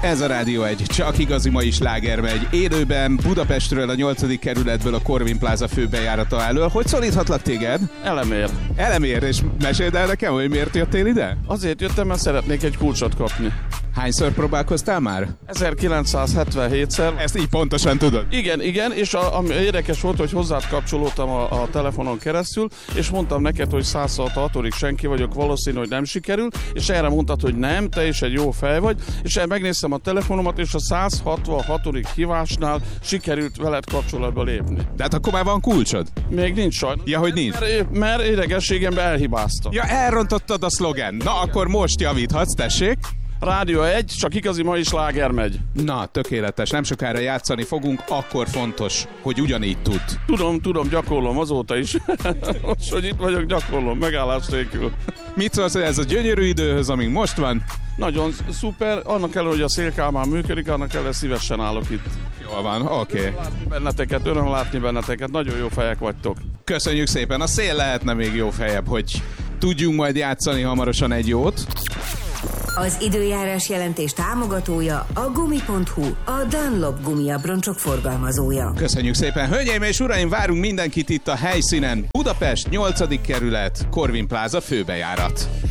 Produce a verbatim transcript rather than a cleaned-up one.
Ez a Rádió egy, csak igazi mai sláger megy. Élőben Budapestről, a nyolcadik kerületből, a Corvin Plaza főbejárata elől. Hogy szólíthatlak téged? Elemér. Elemér, és meséld el nekem, hogy miért jöttél ide? Azért jöttem, mert szeretnék egy kulcsot kapni. Hányszor próbálkoztál már? ezerkilencszázhetvenhétszer. Ezt így pontosan tudod? Igen, igen, és a, ami érdekes volt, hogy hozzád kapcsolódtam a, a telefonon keresztül, és mondtam neked, hogy száz hatvanhatodik senki vagyok, valószínű, hogy nem sikerül, és erre mondtad, hogy nem, te is egy jó fej vagy, és erre megnéztem a telefonomat, és a száz hatvanhatodik hívásnál sikerült veled kapcsolatba lépni. De hát akkor már van kulcsod? Még nincs sajnos. Ja, hogy nincs? Mert, mert idegességemben elhibáztam. Ja, elrontottad a szlogen. Na, akkor most javíthatsz, tessék. Rádió egy, csak igazi mai sláger megy. Na, tökéletes. Nem sokára játszani fogunk, akkor fontos, hogy ugyanígy tud. Tudom, tudom, gyakorlom azóta is. Most, hogy itt vagyok, gyakorlom, megállás nélkül. Mit szólsz ez a gyönyörű időhöz, amíg most van? Nagyon szuper, annak ellenére, hogy a szélkálmán működik, annak ellenére szívesen állok itt. Jól van, oké. Okay. Látni benneteket, öröm látni benneteket, nagyon jó fejek vagytok. Köszönjük szépen, a szél lehetne még jó fejebb, hogy tudjunk majd játszani hamarosan egy jót. Az időjárás jelentés támogatója a gumi pont hu, a Dunlop gumiabroncsok forgalmazója. Köszönjük szépen, hölgyeim és uraim, várunk mindenkit itt a helyszínen. Budapest, nyolcadik kerület, Corvin Plaza főbejárat.